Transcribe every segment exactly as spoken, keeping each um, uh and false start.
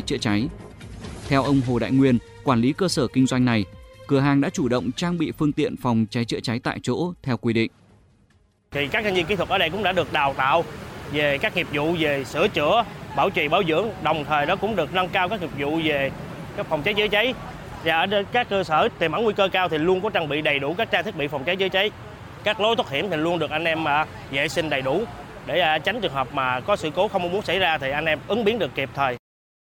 chữa cháy. Theo ông Hồ Đại Nguyên, quản lý cơ sở kinh doanh này, cửa hàng đã chủ động trang bị phương tiện phòng cháy chữa cháy tại chỗ theo quy định. Thì các nhân viên kỹ thuật ở đây cũng đã được đào tạo về các nghiệp vụ về sửa chữa, bảo trì, bảo dưỡng, đồng thời đó cũng được nâng cao các nghiệp vụ về các phòng cháy chữa cháy. Và ở các cơ sở tiềm ẩn nguy cơ cao thì luôn có trang bị đầy đủ các trang thiết bị phòng cháy chữa cháy. Các lối thoát hiểm thì luôn được anh em mà vệ sinh đầy đủ để tránh trường hợp mà có sự cố không mong muốn xảy ra thì anh em ứng biến được kịp thời.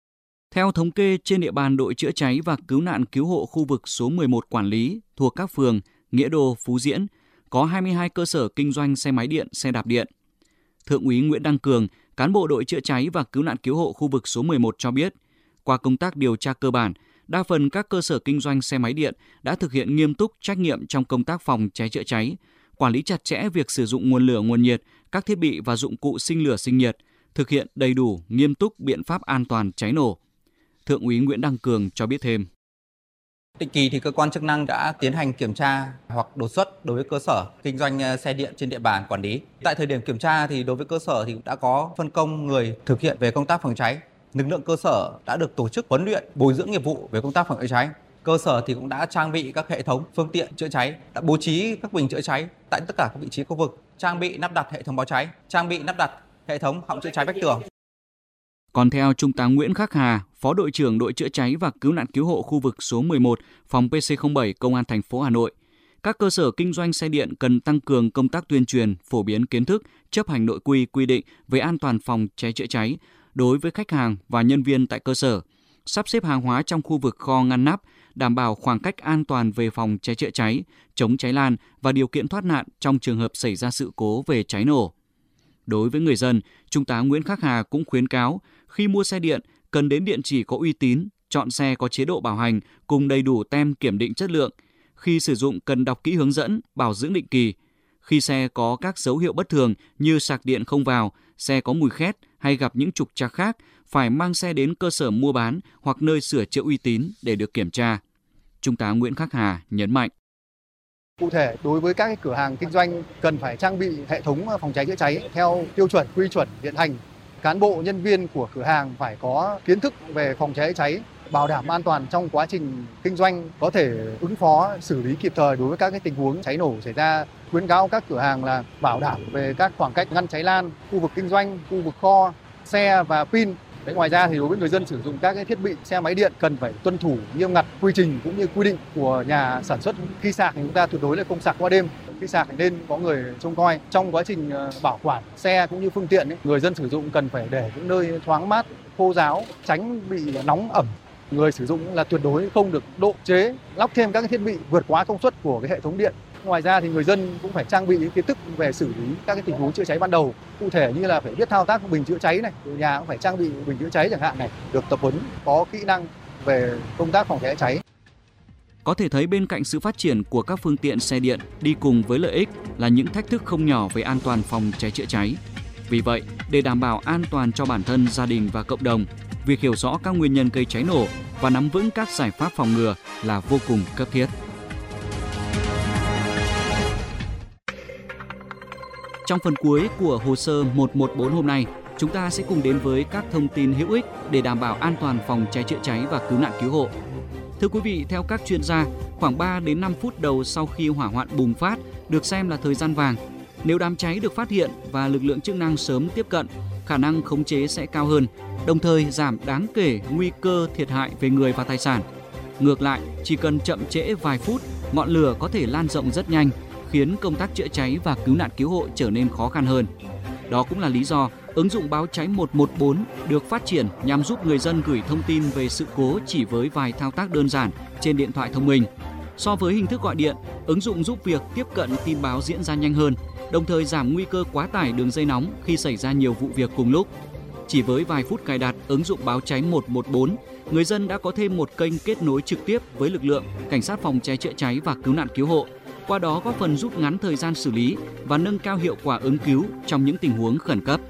Theo thống kê, trên địa bàn đội chữa cháy và cứu nạn cứu hộ khu vực số mười một quản lý thuộc các phường Nghĩa Đô, Phú Diễn có hai mươi hai cơ sở kinh doanh xe máy điện, xe đạp điện. Thượng úy Nguyễn Đăng Cường, cán bộ đội chữa cháy và cứu nạn cứu hộ khu vực số mười một cho biết, qua công tác điều tra cơ bản, đa phần các cơ sở kinh doanh xe máy điện đã thực hiện nghiêm túc trách nhiệm trong công tác phòng cháy chữa cháy, quản lý chặt chẽ việc sử dụng nguồn lửa, nguồn nhiệt, các thiết bị và dụng cụ sinh lửa, sinh nhiệt, thực hiện đầy đủ, nghiêm túc biện pháp an toàn cháy nổ. Thượng úy Nguyễn Đăng Cường cho biết thêm. Định kỳ thì cơ quan chức năng đã tiến hành kiểm tra hoặc đột xuất đối với cơ sở kinh doanh xe điện trên địa bàn quản lý. Tại thời điểm kiểm tra thì đối với cơ sở thì đã có phân công người thực hiện về công tác phòng cháy. Lực lượng cơ sở đã được tổ chức huấn luyện, bồi dưỡng nghiệp vụ về công tác phòng cháy cháy. Cơ sở thì cũng đã trang bị các hệ thống phương tiện chữa cháy, đã bố trí các bình chữa cháy tại tất cả các vị trí khu vực, trang bị lắp đặt hệ thống báo cháy, trang bị lắp đặt hệ thống họng chữa cháy vách tường. Còn theo Trung tá Nguyễn Khắc Hà, Phó đội trưởng đội chữa cháy và cứu nạn cứu hộ khu vực số mười một, phòng P C không bảy, Công an thành phố Hà Nội, các cơ sở kinh doanh xe điện cần tăng cường công tác tuyên truyền, phổ biến kiến thức, chấp hành nội quy quy định về an toàn phòng cháy chữa cháy đối với khách hàng và nhân viên tại cơ sở, sắp xếp hàng hóa trong khu vực kho ngăn nắp, đảm bảo khoảng cách an toàn về phòng cháy chữa cháy, chống cháy lan và điều kiện thoát nạn trong trường hợp xảy ra sự cố về cháy nổ. Đối với người dân, Trung tá Nguyễn Khắc Hà cũng khuyến cáo khi mua xe điện cần đến địa chỉ có uy tín, chọn xe có chế độ bảo hành cùng đầy đủ tem kiểm định chất lượng. Khi sử dụng cần đọc kỹ hướng dẫn, bảo dưỡng định kỳ. Khi xe có các dấu hiệu bất thường như sạc điện không vào, xe có mùi khét hay gặp những trục trặc khác, phải mang xe đến cơ sở mua bán hoặc nơi sửa chữa uy tín để được kiểm tra. Trung tá Nguyễn Khắc Hà nhấn mạnh. Cụ thể, đối với các cửa hàng kinh doanh cần phải trang bị hệ thống phòng cháy chữa cháy theo tiêu chuẩn, quy chuẩn hiện hành. Cán bộ, nhân viên của cửa hàng phải có kiến thức về phòng cháy chữa cháy, bảo đảm an toàn trong quá trình kinh doanh, có thể ứng phó, xử lý kịp thời đối với các cái tình huống cháy nổ xảy ra. Khuyến cáo các cửa hàng là bảo đảm về các khoảng cách ngăn cháy lan, khu vực kinh doanh, khu vực kho, xe và pin. Đấy, ngoài ra thì đối với người dân sử dụng các cái thiết bị xe máy điện cần phải tuân thủ nghiêm ngặt quy trình cũng như quy định của nhà sản xuất. Khi sạc thì chúng ta tuyệt đối là không sạc qua đêm. Khi sạc thì nên có người trông coi. Trong quá trình bảo quản xe cũng như phương tiện ấy, người dân sử dụng cần phải để những nơi thoáng mát, khô ráo, tránh bị nóng ẩm. Người sử dụng là tuyệt đối không được độ chế lắp thêm các cái thiết bị vượt quá công suất của cái hệ thống điện. Ngoài ra thì người dân cũng phải trang bị những kiến thức về xử lý các cái tình huống chữa cháy ban đầu. Cụ thể như là phải biết thao tác bình chữa cháy này, ở nhà cũng phải trang bị bình chữa cháy chẳng hạn này, được tập huấn có kỹ năng về công tác phòng cháy cháy. Có thể thấy bên cạnh sự phát triển của các phương tiện xe điện đi cùng với lợi ích là những thách thức không nhỏ về an toàn phòng cháy chữa cháy. Vì vậy, để đảm bảo an toàn cho bản thân, gia đình và cộng đồng, việc hiểu rõ các nguyên nhân gây cháy nổ và nắm vững các giải pháp phòng ngừa là vô cùng cấp thiết. Trong phần cuối của hồ sơ một một bốn hôm nay, chúng ta sẽ cùng đến với các thông tin hữu ích để đảm bảo an toàn phòng cháy chữa cháy và cứu nạn cứu hộ. Thưa quý vị, theo các chuyên gia, khoảng ba đến năm phút đầu sau khi hỏa hoạn bùng phát được xem là thời gian vàng. Nếu đám cháy được phát hiện và lực lượng chức năng sớm tiếp cận, khả năng khống chế sẽ cao hơn, đồng thời giảm đáng kể nguy cơ thiệt hại về người và tài sản. Ngược lại, chỉ cần chậm trễ vài phút, ngọn lửa có thể lan rộng rất nhanh, khiến công tác chữa cháy và cứu nạn cứu hộ trở nên khó khăn hơn. Đó cũng là lý do ứng dụng báo cháy một một bốn được phát triển nhằm giúp người dân gửi thông tin về sự cố chỉ với vài thao tác đơn giản trên điện thoại thông minh. So với hình thức gọi điện, ứng dụng giúp việc tiếp cận tin báo diễn ra nhanh hơn, đồng thời giảm nguy cơ quá tải đường dây nóng khi xảy ra nhiều vụ việc cùng lúc. Chỉ với vài phút cài đặt ứng dụng báo cháy một một bốn, người dân đã có thêm một kênh kết nối trực tiếp với lực lượng cảnh sát phòng cháy chữa cháy và cứu nạn cứu hộ. Qua đó góp phần rút ngắn thời gian xử lý và nâng cao hiệu quả ứng cứu trong những tình huống khẩn cấp.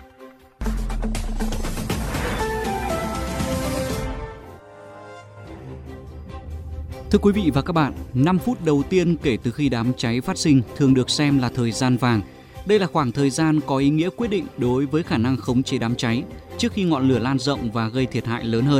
Thưa quý vị và các bạn, năm phút đầu tiên kể từ khi đám cháy phát sinh thường được xem là thời gian vàng. Đây là khoảng thời gian có ý nghĩa quyết định đối với khả năng khống chế đám cháy trước khi ngọn lửa lan rộng và gây thiệt hại lớn hơn.